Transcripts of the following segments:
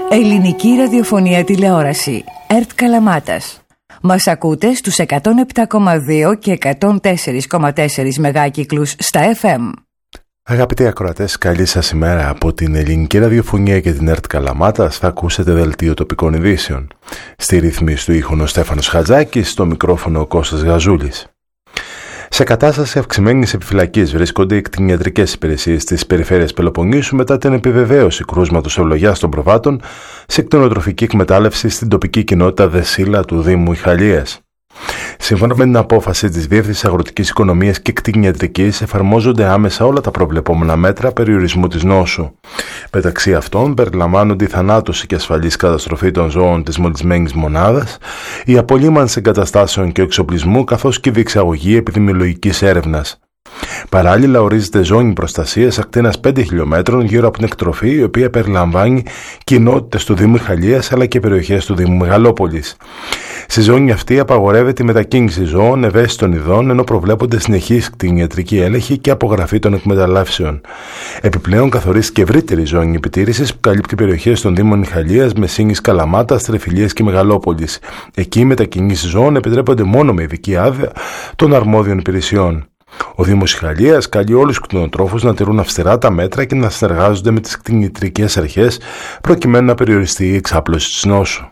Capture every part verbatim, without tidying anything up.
Ελληνική ραδιοφωνία τηλεόραση. ΕΡΤ Καλαμάτας. Μας ακούτε στους εκατόν επτά κόμμα δύο και εκατόν τέσσερα κόμμα τέσσερα μεγάκυκλους στα εφ εμ. Αγαπητοί ακροατές, καλή σας ημέρα από την Ελληνική Ραδιοφωνία και την ΕΡΤ Καλαμάτας. Θα ακούσετε δελτίο τοπικών ειδήσεων. Στη ρύθμιση του ήχου ο Στέφανος Χατζάκης, στο μικρόφωνο ο Κώστας Γαζούλης. Σε κατάσταση αυξημένης επιφυλακής βρίσκονται οι κτηνιατρικές υπηρεσίες της περιφέρειας Πελοποννήσου μετά την επιβεβαίωση κρούσματος ευλογιάς των προβάτων σε κτηνοτροφική εκμετάλλευση στην τοπική κοινότητα Δεσίλα του Δήμου Ιχαλίας. Σύμφωνα με την απόφαση της Διεύθυνσης Αγροτικής Οικονομίας και Κτηνιατρικής, εφαρμόζονται άμεσα όλα τα προβλεπόμενα μέτρα περιορισμού της νόσου. Μεταξύ αυτών περιλαμβάνονται η θανάτωση και ασφαλής καταστροφή των ζώων της μολυσμένης μονάδας, η απολύμανση εγκαταστάσεων και εξοπλισμού, καθώς και η διεξαγωγή επιδημιολογικής έρευνας. Παράλληλα, ορίζεται ζώνη προστασίας ακτίνας πέντε χιλιομέτρων γύρω από την εκτροφή, η οποία περιλαμβάνει κοινότητες του Δήμου Ιχαλίας αλλά και περιοχές του Δήμου Μεγαλόπολης. Στη ζώνη αυτή απαγορεύεται η μετακίνηση ζώων ευαίσθητων ειδών, ενώ προβλέπονται συνεχής κτηνιατρική έλεγχη και απογραφή των εκμεταλλεύσεων. Επιπλέον, καθορίστηκε ευρύτερη ζώνη επιτήρησης που καλύπτει περιοχές των Δήμων Ιχαλίας, Μεσίνης, Καλαμάτας, Τρεφιλίας και Μεγαλόπολης. Εκεί οι μετακινήσεις ζώων επιτρέπονται μόνο με ειδική άδεια των αρμόδιων υπηρεσιών. Ο Δήμος Ιχαλίας καλεί όλους τους κτηνοτρόφους να τηρούν αυστηρά τα μέτρα και να συνεργάζονται με τις κτηνιατρικές αρχές προκειμένου να περιοριστεί η εξάπλωση της νόσου.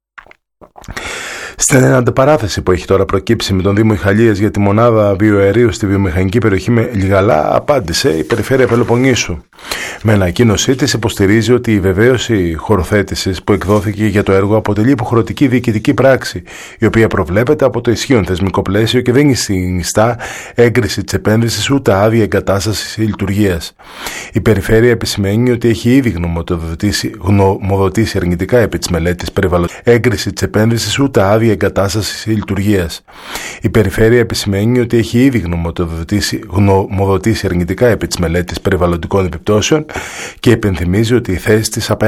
Στην αντιπαράθεση που έχει τώρα προκύψει με τον Δήμο Ιχαλίας για τη μονάδα βιοαερίου στη βιομηχανική περιοχή με Λιγαλά, απάντησε η Περιφέρεια Πελοποννήσου. Με ανακοίνωσή της υποστηρίζει ότι η βεβαίωση χωροθέτησης που εκδόθηκε για το έργο αποτελεί υποχρεωτική διοικητική πράξη, η οποία προβλέπεται από το ισχύον θεσμικό πλαίσιο και δεν συνιστά έγκριση της επένδυσης ούτε άδεια εγκατάστασης ή λειτουργίας. Η Περιφέρεια επισημαίνει ότι έχει ήδη γνωμοδοτήσει, γνωμοδοτήσει αρνητικά επί της μελέτης περιβαλλοντικής έγκριση της επένδυσης ούτε άδεια εγκατάστασης ή λειτουργίας. Η Περιφέρεια επισημαίνει ότι έχει ήδη γνωμοδοτήσει, γνωμοδοτήσει αρνητικά επί της μελέτης περιβαλλοντικών επιπτώσεων και υπενθυμίζει ότι η θέση της